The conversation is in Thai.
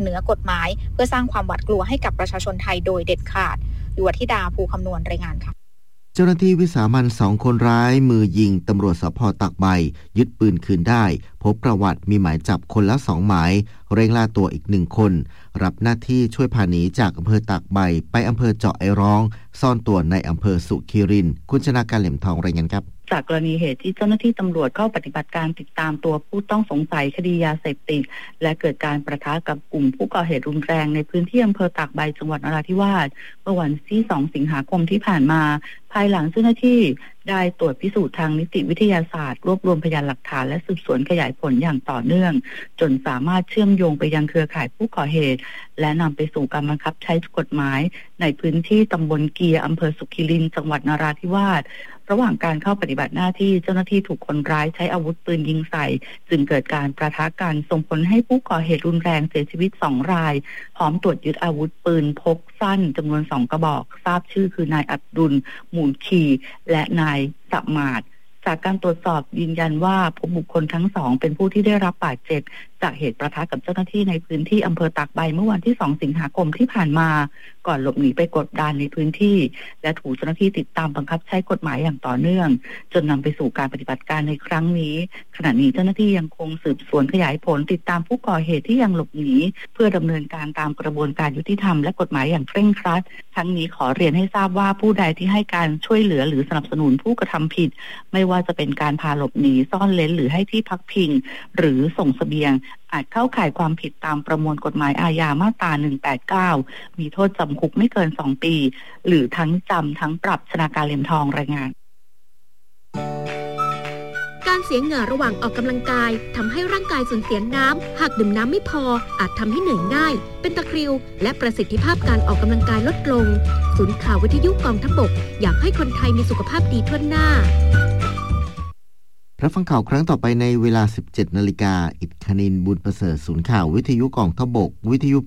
เหนือกฎหมายเพื่อสร้างความหวาดกลัวให้กับประชาชนไทยโดยเด็ดขาดอยู่ธิดาภูคำนวณรายงานค่ะเจ้าหน้าที่วิสามัญ2 คนร้ายมือยิงตำรวจสภ.ตากใบยึดปืนคืนได้พบประวัติมีหมายจับคนละ2 หมายเร่งล่าตัวอีก1 คนรับหน้าที่ช่วยพาหนีจากอำเภอตากใบไปอำเภอเจาะไอร้องซ่อนตัวในอำเภอสุขีรินทร์คุณชนาการเหลี่ยมทองรายงานครับจากกรณีเหตุที่เจ้าหน้าที่ตำรวจเข้าปฏิบัติการติดตามตัวผู้ต้องสงสัยคดียาเสพติดและเกิดการปะทะกับกลุ่มผู้ก่อเหตุรุนแรงในพื้นที่อำเภอตากใบจังหวัดนราธิวาสเมื่อวันที่2 สิงหาคมที่ผ่านมาภายหลังเจ้าหน้าที่ได้ตรวจพิสูจน์ทางนิติวิทยาศาสตร์รวบรวมพยานหลักฐานและสืบสวนขยายผลอย่างต่อเนื่องจนสามารถเชื่อมโยงไปยังเครือข่ายผู้ก่อเหตุและนำไปสู่การบังคับใช้กฎหมายในพื้นที่ตำบลเกียร์อำเภอสุขีรินทร์จังหวัดนราธิวาสระหว่างการเข้าปฏิบัติหน้าที่เจ้าหน้าที่ถูกคนร้ายใช้อาวุธปืนยิงใส่จึงเกิดการปะทะกันส่งผลให้ผู้ก่อเหตุรุนแรงเสียชีวิต2 รายพร้อมตรวจยึดอาวุธปืนพกสั้นจำนวน2 กระบอกทราบชื่อคือนายอับดุลมูลคีและนายสมาดจากการตรวจสอบยืนยันว่าพบบุคคลทั้ง2เป็นผู้ที่ได้รับบาดเจ็บจากเหตุปะทะกับเจ้าหน้าที่ในพื้นที่อำเภอตากใบเมื่อวันที่2 สิงหาคมที่ผ่านมาก่อนหลบหนีไปกบดานในพื้นที่และถูกเจ้าหน้าที่ติดตามบังคับใช้กฎหมายอย่างต่อเนื่องจนนำไปสู่การปฏิบัติการในครั้งนี้ขณะนี้เจ้าหน้าที่ยังคงสืบสวนขยายผลติดตามผู้ก่อเหตุที่ยังหลบหนีเพื่อดำเนินการตามกระบวนการยุติธรรมและกฎหมายอย่างเคร่งครัดทั้งนี้ขอเรียนให้ทราบว่าผู้ใดที่ให้การช่วยเหลือหรือสนับสนุนผู้กระทำผิดไม่ว่าจะเป็นการพาหลบหนีซ่อนเร้นหรือให้ที่พักพิงหรือส่งเสบียงอาจเข้าข่ายความผิดตามประมวลกฎหมายอาญามาตรา189มีโทษจำคุกไม่เกิน2 ปีหรือทั้งจำทั้งปรับชนาการเหลี่ยมทองรายงานการเสียเหงื่อระหว่างออกกำลังกายทำให้ร่างกายสูญเสียน้ำหากดื่มน้ำไม่พออาจทำให้เหนื่อยง่ายเป็นตะคริวและประสิทธิภาพการออกกำลังกายลดลงศูนย์ข่าววิทยุกองทัพบกอยากให้คนไทยมีสุขภาพดีทั่วหน้ารับฟังข่าวครั้งต่อไปในเวลา 17 นาฬิกาอิฐคณินทร์บุญประเสริฐศูนย์ข่าววิทยุกองทัพบกวิทยุ